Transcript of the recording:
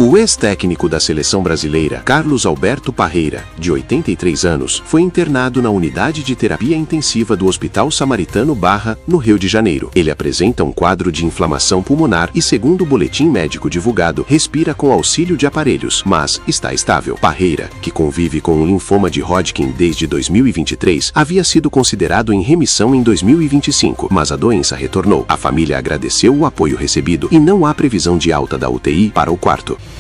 O ex-técnico da seleção brasileira, Carlos Alberto Parreira, de 83 anos, foi internado na unidade de terapia intensiva do Hospital Samaritano Barra, no Rio de Janeiro. Ele apresenta um quadro de inflamação pulmonar e, segundo o boletim médico divulgado, respira com auxílio de aparelhos, mas está estável. Parreira, que convive com o linfoma de Hodgkin desde 2023, havia sido considerado em remissão em 2025, mas a doença retornou. A família agradeceu o apoio recebido e não há previsão de alta da UTI para o quarto.